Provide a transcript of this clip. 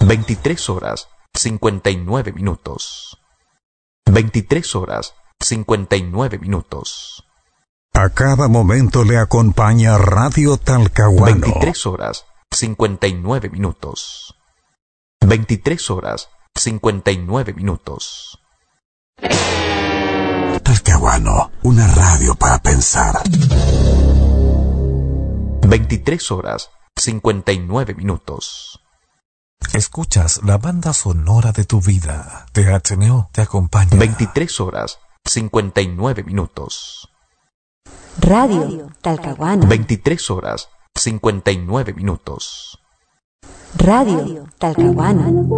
23 horas 59 minutos. 23 horas 59 minutos. A cada momento le acompaña Radio Talcahuano. 23 horas 59 minutos. 23 horas 59 minutos. Talcahuano, una radio para pensar. 23 horas 59 minutos. Escuchas la banda sonora de tu vida. THNO te acompaña. 23 horas 59 minutos. Radio Talcahuano. 23 horas 59 minutos. Radio Talcahuano.